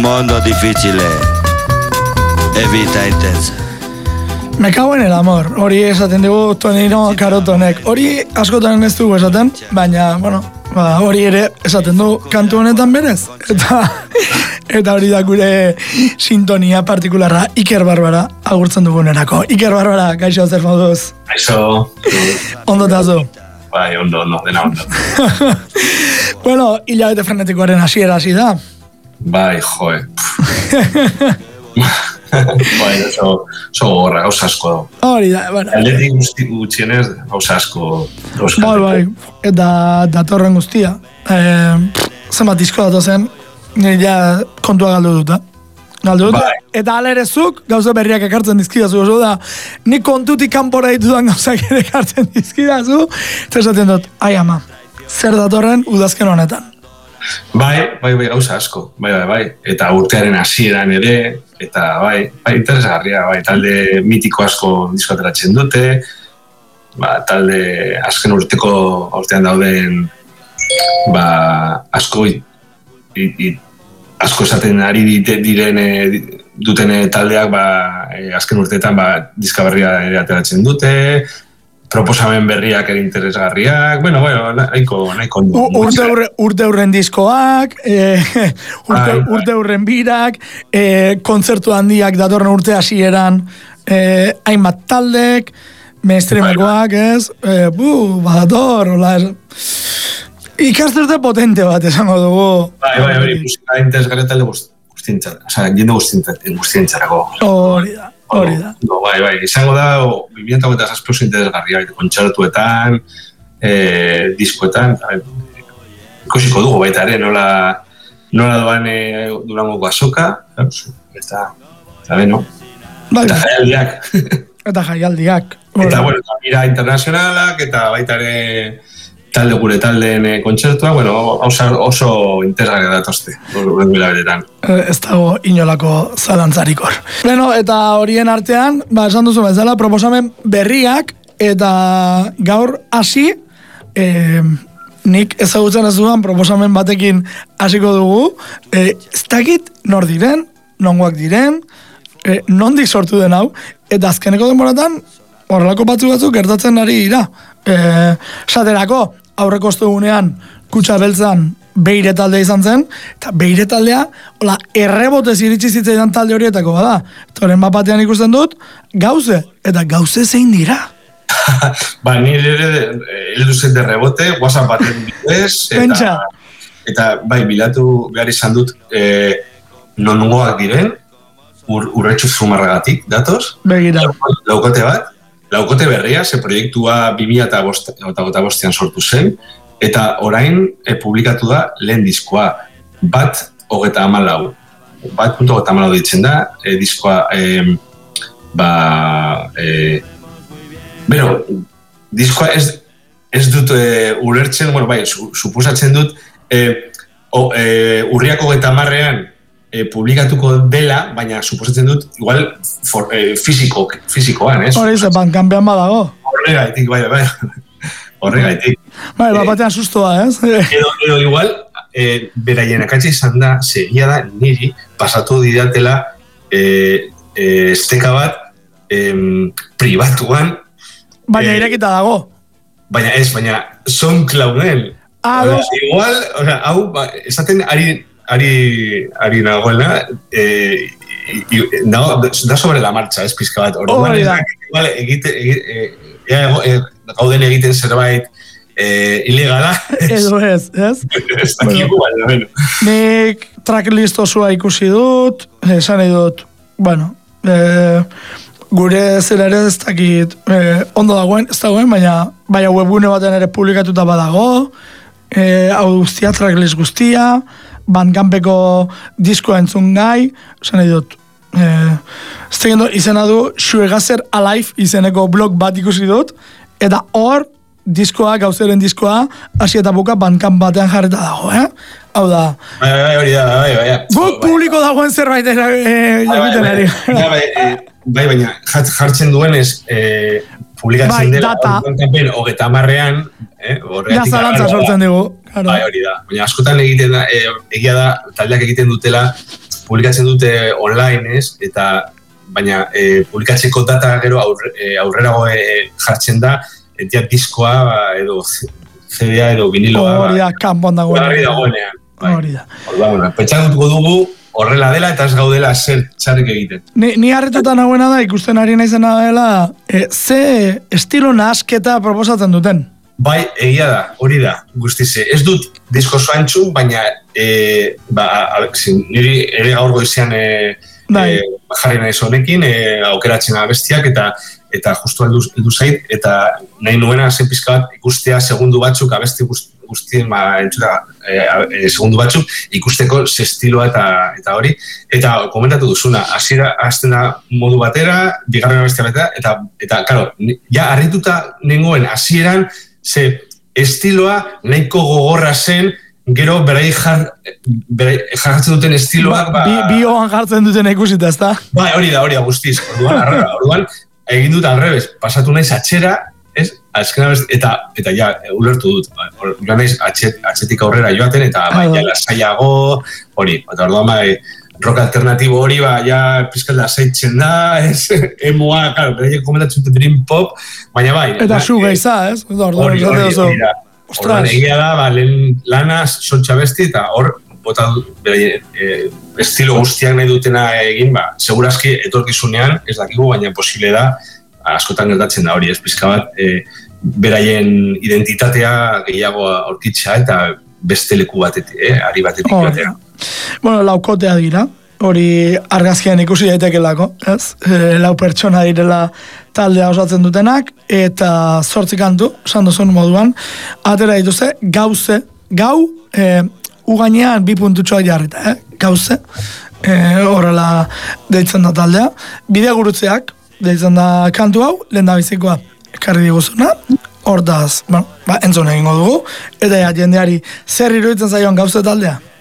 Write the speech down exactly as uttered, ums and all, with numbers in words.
mondo difficile e vita intensa. Me cago en el amor, hori esaten dugu Tonino Karotonek. Hori askotan ez dugu esaten, baina, bueno, ba, hori ere esaten du kantu honetan berez. Eta, eta hori da gure sintonia partikularra Iker Barbara agurtzen dugunerako. Iker Barbara, gaixo zer moduz? Gaixo. Ondo tazu? Bai, ondo, ondo, dena ondo. Bueno, hilabete frenetikoaren hasiera hasi da. Bai, joe. Bai, oso, oso gorra, gauza asko dago. Hori da, bueno. Aldetik guzti gutxienez, gauza asko. Bai, bai, eta datorren guztia. Eh, zenbat disko datozen, ja kontua galdu duta. Galdu dut, bai. Eta ala ere zuk, gauza berriak ekartzen dizkidazu, oso da, nik kontutik kanpora ditudan gauzak ere ekartzen dizkidazu, eta esaten dut, ai ama, zer datorren udazken honetan. Bai, bai, bai, gauza asko, bai, bai, bai, eta urtearen hasieran ere, eta bai, bai, interesgarria, bai, talde mitiko asko disko ateratzen dute, ba, talde azken urteko urtean dauden, ba, asko, i, i, asko esaten ari diren duten taldeak, ba, azken urteetan, ba, diska berria ere ateratzen dute, proposamen berriak ere interesgarriak, bueno, bueno, nahiko, nahiko ondo. Urte, urre, urte urren diskoak, e, urte, ai, urte urren birak, e, kontzertu handiak datorren urte hasieran, e, hainbat taldek, mainstreamekoak, ez, e, bu, badator, hola, ikasterte potente bat esango dugu. Bai, bai, hori, musika interesgarria talde guztientzara, oza, jende guztientzarako. Hori da. Hori da. No, bai, bai, izango da, bi mila hogeita zazpi oso interesgarria, kontsertuetan, eh, diskoetan, ikusiko dugu baita ere, nola, nola doan eh, Durangoko azoka, eta, eta beno, bai, eta jaialdiak. Eta jaialdiak. Eta, bueno, eta mira internazionalak, eta baita ere talde gure taldeen eh, kontzertua, bueno, oso, oso interesgarria datozte, horrenguela beretan. Ez dago inolako zalantzarikor. Beno, eta horien artean, ba, esan duzu bezala, proposamen berriak, eta gaur hasi, eh, nik ezagutzen ez dudan proposamen batekin hasiko dugu, eh, ez dakit nor diren, nongoak diren, eh, nondik sortu den hau, eta azkeneko denboratan, horrelako batzu batzuk gertatzen ari dira. Eh, saterako, aurreko ostegunean kutxa beltzan Beire taldea izan zen, eta Beire taldea, hola, errebotez iritsi zitzaidan talde horietako bada. Toren bapatean ikusten dut, gauze, eta gauze zein dira. Ba, nire ere, heldu zen de rebote, WhatsApp baten bidez, eta, eta bai, bilatu behar izan dut, e, nongoak diren, ur, urretxu zumarragatik, datoz? Begira. Laukote bat, laukote berria, ze proiektua bi mila bostean sortu zen, eta orain e, publikatu da lehen diskoa, bat hogeta amalau. Bat punto hogeta amalau ditzen da, e, diskoa, e, ba, e, bero, diskoa ez, ez dut e, ulertzen, bueno, bai, su, suposatzen dut, e, o, e, urriak hogeta amarrean, E, publikatuko dela, baina suposatzen dut igual for, e, fiziko, fizikoan, ez? Hori ze, bankanpean badago. Horregaitik, bai, bai, horregaitik. Bai, bat batean sustoa, ez? Edo, edo igual, e, beraien akatxe izan da, segia da, niri, pasatu didatela e, e, esteka bat e, pribatuan. Baina e, irekita dago. Baina ez, baina SoundClouden. Ah, dos. Igual, o sea, hau, ba, esaten ari... Ari, ari nagoela, eh, no, da sobre la marcha, ez pizka bat. Hori da. Igual, egite, egite, eh, gauden egiten zerbait eh, ilegala. Edo ez, ez? Ez dakigu, baina, bueno. Nik tracklist osoa ikusi dut, esan nahi dut, bueno, eh, gure zera ere ez dakit, eh, ondo dagoen, ez dagoen, baina, baina webgune baten ere publikatuta badago, eh, hau guztia, tracklist guztia, Bandcampeko diskoa entzun gai, esan nahi dut, eh, ez tegendo izena du Schwegazer Alive izeneko blog bat ikusi dut, eta hor diskoa, gauzeren diskoa, hasi eta buka Bandcamp batean jarreta dago, eh? Hau da. Bai, bai, hori da, bai, bai. Guk publiko dagoen zerbait egiten ari. Bai, baina jartzen duenez, publikatzen dela, Bandcampen hogeta amarrean, ja zalantza sortzen dugu. Bai, hori da. Baina askotan egiten da, egia da, taldeak egiten dutela, publikatzen dute online, ez, eta baina e, publikatzeko data gero aurre, e, aurrerago e, jartzen da, etia diskoa edo C D A edo viniloa. Hori da, kanpon dagoenean. Hori dagoenean. Hori da. Bueno, pentsatuko dugu horrela dela eta ez gaudela zer txarrik egiten. Ni, ni harritutan nagoena da, ikusten ari naizena dela, e, ze estilo nahasketa proposatzen duten. Bai, egia da, hori da, guztize. Ez dut disko soantxun, baina e, ba, a, zin, niri ere gaur goizean e, e, jarri naiz honekin, e, aukeratzen abestiak, eta eta justu heldu, heldu zait, eta nahi nuena zen pizka bat ikustea segundu batzuk, abesti guztien ba, entzuta, e, e, segundu batzuk, ikusteko ze estiloa eta, eta hori, eta komentatu duzuna, hasiera hasten da modu batera, bigarren abestia batera, eta, eta, karo, ja, harrituta nengoen hasieran, ze estiloa nahiko gogorra zen, gero berai jar, jartzen duten estiloak... Ba, ba, bi hoan jartzen duten ikusita, ez da? Ba, hori da, hori da, guztiz, orduan, arra, orduan, egin dut alrebez, pasatu naiz atxera, ez? Azkena bez, eta, eta ja, ulertu dut, joan naiz atxet, atxetik aurrera joaten, eta bai, ja, lasaiago, hori, eta orduan, bai, rock alternatibo hori, ba, ja, pizkat lasaitzen da, ez? Emoa, claro, bereiek komentatzen dut dream pop, baina bai... Eta zu gaiza, ez? Hori, hori, hori da. Orduan, egia da, ba, lehen lanaz, sontxa besti, eta hor, bota bere, e, estilo guztiak nahi dutena egin, ba, segurazki etorkizunean, ez dakigu, baina posible da, askotan gertatzen da hori, ez pizka bat, e, beraien identitatea gehiago aurkitzea eta beste leku batetik, eh, ari batetik oh, batea. Bueno, laukotea dira, hori argazkian ikusi daitekelako, ez? E, lau pertsona direla taldea osatzen dutenak, eta zortzi kantu, esan duzun moduan, atera dituzte, gauze, gau, e, ugainean bi puntutxoa jarrita, eh? Gauze, eh, horrela deitzen da taldea. Bidea gurutzeak, deitzen da kantu hau, lehen da bizikoa ekarri diguzuna, hor daz, bueno, ba, entzun egingo dugu, eta ja, jendeari zer iruditzen zaion gauze taldea?